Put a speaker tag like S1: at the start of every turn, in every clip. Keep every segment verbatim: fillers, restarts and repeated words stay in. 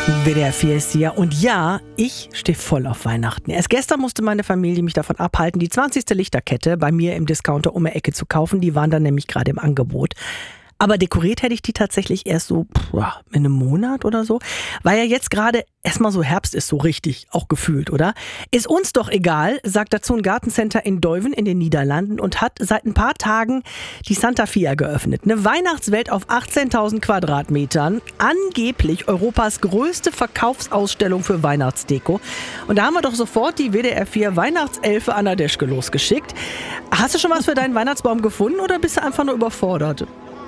S1: W D R vier ist hier und ja, ich stehe voll auf Weihnachten. Erst gestern musste meine Familie mich davon abhalten, die zwanzigste Lichterkette bei mir im Discounter um die Ecke zu kaufen. Die waren dann nämlich gerade im Angebot. Aber dekoriert hätte ich die tatsächlich erst so pff, in einem Monat oder so. Weil ja jetzt gerade erstmal so Herbst ist, so richtig, auch gefühlt, oder? Ist uns doch egal, sagt dazu ein Gartencenter in Deuven in den Niederlanden und hat seit ein paar Tagen die Santa Fia geöffnet. Eine Weihnachtswelt auf achtzehntausend Quadratmetern. Angeblich Europas größte Verkaufsausstellung für Weihnachtsdeko. Und da haben wir doch sofort die W D R vier Weihnachtselfe Anna Deschke losgeschickt. Hast du schon was für deinen Weihnachtsbaum gefunden oder bist du einfach nur überfordert?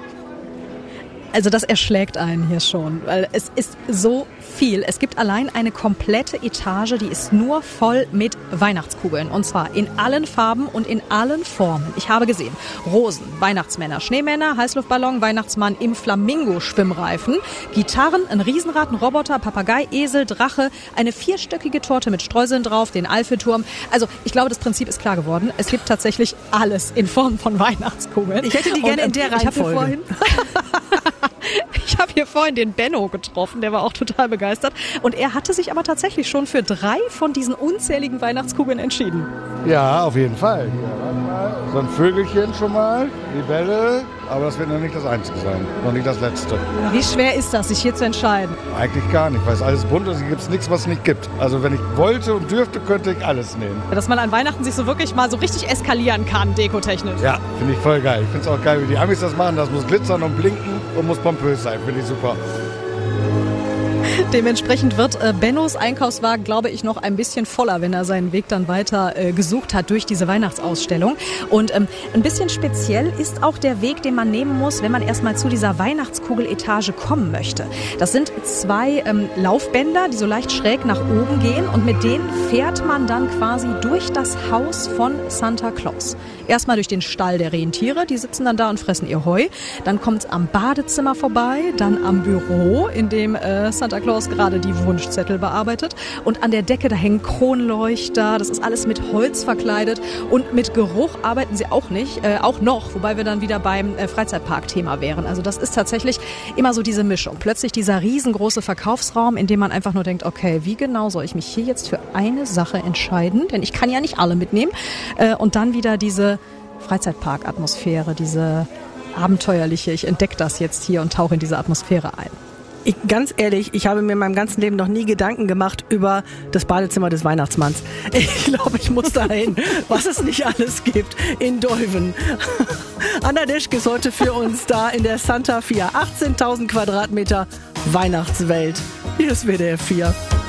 S2: Also das erschlägt einen hier schon, weil es ist so viel. Es gibt allein eine komplette Etage, die ist nur voll mit Weihnachtskugeln. Und zwar in allen Farben und in allen Formen. Ich habe gesehen, Rosen, Weihnachtsmänner, Schneemänner, Heißluftballon, Weihnachtsmann im Flamingo-Schwimmreifen, Gitarren, ein Riesenrad, ein Roboter, Papagei, Esel, Drache, eine vierstöckige Torte mit Streuseln drauf, den Eiffelturm. Also ich glaube, das Prinzip ist klar geworden. Es gibt tatsächlich alles in Form von Weihnachtskugeln.
S1: Ich hätte die gerne in der Reihenfolge.
S2: Ich habe hier vorhin den Benno getroffen, der war auch total begeistert. Und er hatte sich aber tatsächlich schon für drei von diesen unzähligen Weihnachtskugeln entschieden.
S3: Ja, auf jeden Fall. Hier, warte mal. So ein Vögelchen schon mal, Libelle. Aber das wird noch nicht das Einzige sein, noch nicht das Letzte.
S2: Wie schwer ist das, sich hier zu entscheiden?
S3: Eigentlich gar nicht, weil es alles bunt ist. Hier gibt es nichts, was es nicht gibt. Also wenn ich wollte und dürfte, könnte ich alles nehmen.
S2: Dass man an Weihnachten sich so wirklich mal so richtig eskalieren kann, dekotechnisch.
S3: Ja, finde ich voll geil. Ich finde es auch geil, wie die Amis das machen. Das muss glitzern und blinken und muss pompös sein. Finde ich super.
S2: Dementsprechend wird äh, Bennos Einkaufswagen, glaube ich, noch ein bisschen voller, wenn er seinen Weg dann weiter äh, gesucht hat durch diese Weihnachtsausstellung. Und ähm, ein bisschen speziell ist auch der Weg, den man nehmen muss, wenn man erstmal zu dieser Weihnachtskugeletage kommen möchte. Das sind zwei ähm, Laufbänder, die so leicht schräg nach oben gehen und mit denen fährt man dann quasi durch das Haus von Santa Claus. Erstmal durch den Stall der Rentiere, die sitzen dann da und fressen ihr Heu. Dann kommt es am Badezimmer vorbei, dann am Büro, in dem äh, Santa Claus gerade die Wunschzettel bearbeitet. Und an der Decke, da hängen Kronleuchter, das ist alles mit Holz verkleidet. Und mit Geruch arbeiten sie auch nicht, äh, auch noch, wobei wir dann wieder beim äh, Freizeitpark-Thema wären. Also das ist tatsächlich immer so diese Mischung. Plötzlich dieser riesengroße Verkaufsraum, in dem man einfach nur denkt, okay, wie genau soll ich mich hier jetzt für eine Sache entscheiden? Denn ich kann ja nicht alle mitnehmen. Äh, und dann wieder diese Freizeitpark-Atmosphäre, diese abenteuerliche, ich entdecke das jetzt hier und tauche in diese Atmosphäre ein.
S1: Ich, ganz ehrlich, ich habe mir in meinem ganzen Leben noch nie Gedanken gemacht über das Badezimmer des Weihnachtsmanns. Ich glaube, ich muss dahin, was es nicht alles gibt in Deuven. Anna Deschke ist heute für uns da in der Santa Fia. achtzehntausend Quadratmeter Weihnachtswelt. Hier ist W D R vier.